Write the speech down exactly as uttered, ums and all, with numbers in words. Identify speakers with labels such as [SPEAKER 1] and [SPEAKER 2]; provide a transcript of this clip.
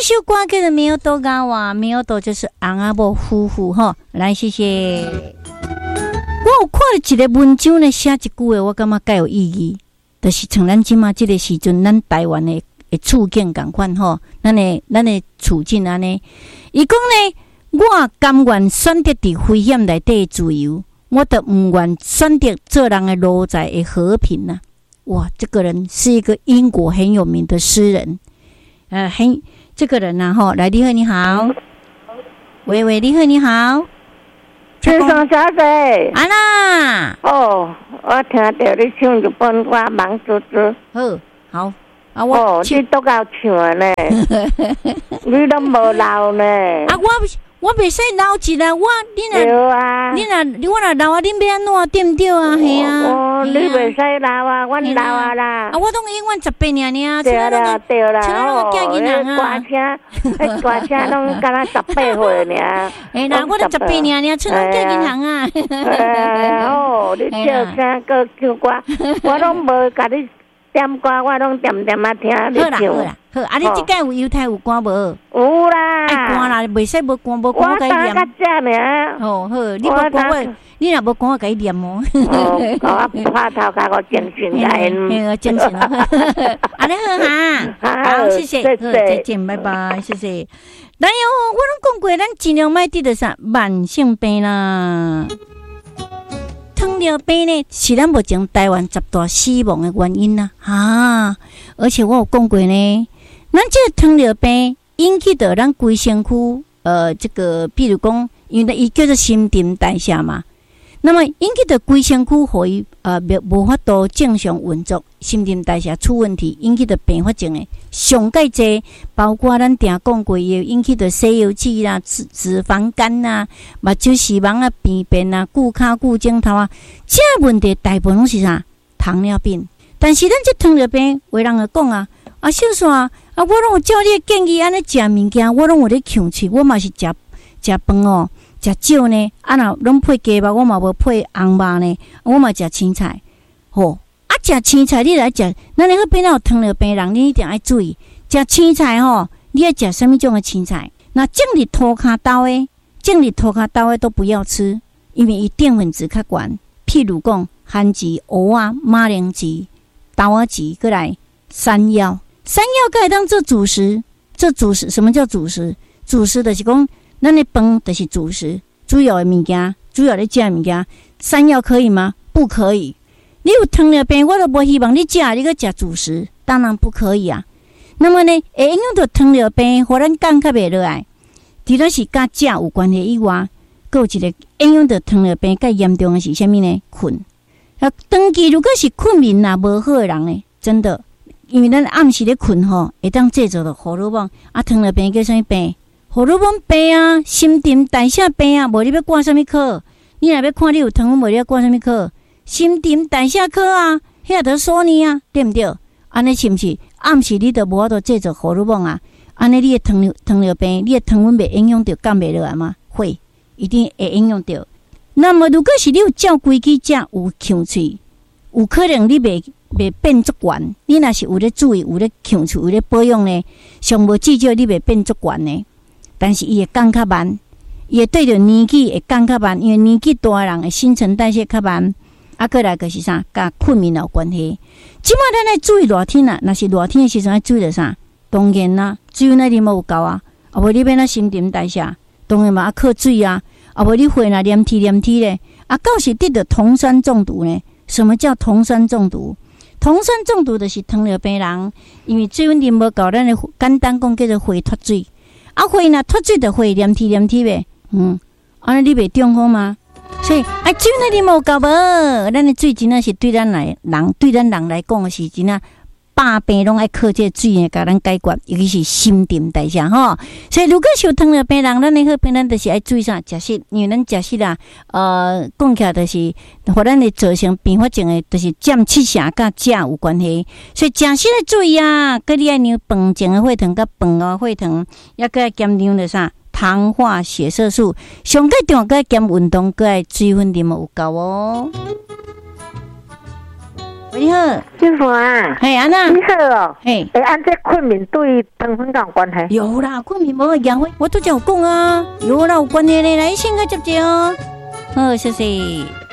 [SPEAKER 1] 首歌叫做《没有多高啊》，没有多就是翁仔某夫妇哈。来，谢谢。我有看了一个文章呢，写一句话，我感觉介有意义，就是像咱即马即个时阵，咱台湾的的处境共款吼，咱的咱的处境安尼。伊讲呢，我甘愿选择伫危险内底自由，我都唔愿选择做人的奴才的和平呐、啊。哇，这个人是一个英国很有名的诗人，呃，很这个人呐、啊、吼，来，你好，你好，喂喂，你好，你好。
[SPEAKER 2] 先生小姐，
[SPEAKER 1] 安娜，
[SPEAKER 2] 哦，我听到你唱一本歌《忙猪猪》，
[SPEAKER 1] 好，好，啊，我
[SPEAKER 2] 哦，你都够唱的呢，你都无老呢，
[SPEAKER 1] 啊，我我袂使老一啦，我你若
[SPEAKER 2] 对啊，
[SPEAKER 1] 你若我若老啊，恁要安怎对毋对啊？系啊，
[SPEAKER 2] 哦，你袂使老啊，我老啊啦，
[SPEAKER 1] 啊，我拢永远十八年尔，
[SPEAKER 2] 对啦对啦，
[SPEAKER 1] 车，
[SPEAKER 2] 迄歌车拢敢若十八岁尔，
[SPEAKER 1] 哎啦，我都十八年尔，村拢叫银行啊，
[SPEAKER 2] 哦，你唱啥歌唱歌，我拢无甲你点歌，我拢点点啊听你唱。
[SPEAKER 1] 好啦好啦，好，啊，你即届有犹太有歌无？
[SPEAKER 2] 有啦，
[SPEAKER 1] 爱歌啦，袂使无歌无歌我甲伊念。
[SPEAKER 2] 我打个尔。
[SPEAKER 1] 哦好，你无歌我，你若无歌我甲伊念哦。
[SPEAKER 2] 哦，我拍头甲我精神来。
[SPEAKER 1] 嘿，精神啊！安尼好哈，好，谢谢，好，再见，拜拜，谢谢。来哟，我拢讲过，咱尽量莫得着啥慢性病啦。糖尿病呢，是咱目前台湾十大死亡的原因呐、啊。啊，而且我有讲过呢，咱这个糖尿病引起的咱规身躯，呃，这个比如讲，因为伊叫做新陈代谢嘛，那么引起的规身躯互伊呃无法度正常运作，新陈代谢出问题，引起的并发症的上介济，包括咱定讲过也引起的西药剂啦、脂脂肪肝啦、目睭视网啊、病变啊、骨骹骨肿头啊，这问题大部分拢是啥？糖尿病。但是咱这糖尿病，有人会讲啊，啊，小煞啊，我拢有照你的建议安尼食物件，我拢有咧强吃，我嘛是食食饭哦。食少呢，啊若拢配鸡肉，我嘛无配红肉呢，我嘛食青菜。吼、哦，啊食青菜你来食，咱那个变有糖尿病人，你一定要注意食青菜吼。你要食什么种的青菜？那种日涂骹豆的，种日涂骹豆的都不要吃，因为伊淀粉质较悬。譬如讲番薯、蚵仔、马铃薯、豆仔薯，过来山药，山药可以当做主食。做主食，什么叫主食？主食就是讲。咱的饭就是主食，主要的物件，主要的食物件，山药可以吗？不可以。你有糖尿病，我都无希望你食，你个食主食，当然不可以啊。那么呢，会影响到糖尿病，互咱降较袂落来。除了是甲食有关系以外，还有一个影响到糖尿病较严重的是啥物呢？困。啊，长期如果是困眠呐无好的人呢，真的，因为咱暗时咧困吼，会当制造着荷尔蒙，啊，糖尿病叫啥物病？荷尔蒙病啊，新陈代谢病啊，无你要挂什么科？你若要看你有糖分，无你要挂什么科？新陈代谢科啊，遐得说你啊，对不对？安尼是不是？暗时你都无法度制造荷尔蒙啊？安尼你的糖尿糖尿病，你的糖分袂影响到降袂落来吗？会，一定会影响到。那么如果是你有照规矩食，有强喙，有可能你袂袂变足悬。你若是有咧注意，有咧强喙，有咧保养呢，上无至少你袂变足悬呢。但是伊会降较慢，伊会对着年纪会降较慢，因为年纪大人的新陈代谢较慢。啊，过来就是啥，甲困眠有关系。即摆咱来注意热天啊，若是热天的时阵要注意着啥？当然啦，水那啉无够啊，啊无你变那新陈代谢，当然嘛啊靠水啊，啊无你血若黏体黏体咧，啊到时得着酮酸中毒呢？什么叫酮酸中毒？酮酸中毒就是糖尿病人，因为水分啉无够，咱的简单讲叫做血脱水。啊，血若脱水就血黏体黏体呗，嗯，安尼你袂中风吗？所以啊，水那啉无够无，咱的水真正是对咱来人，对咱人来讲是真正百病拢爱靠这水来甲咱解决，尤其是新陈代谢吼。所以如果是有糖尿病人，咱的好病咱就是爱注意啥食食，因为咱食食啦，呃，讲起来就是，互咱的造成并发症的，就是占七成甲食有关系。所以食食的注意啊，佮你爱让饭前的血糖甲饭后血糖，也佮爱减量的啥糖化血色素，上个重要佮爱减运动，佮爱水分啉有够哦。 喂，你好，
[SPEAKER 2] 金华啊，
[SPEAKER 1] 嘿，安娜，
[SPEAKER 2] 你好哦，
[SPEAKER 1] 嘿，
[SPEAKER 2] 诶，按这困眠对糖分有关系？
[SPEAKER 1] 有啦，困眠无养我都有讲啊，有啦，有关系的，来先个接接哦，好，谢谢。